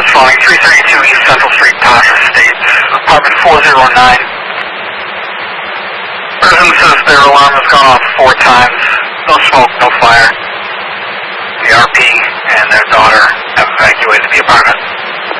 responding 332 East Central Street, Tasha Estates, apartment 409. Resident says their alarm has gone off 4 times. No smoke.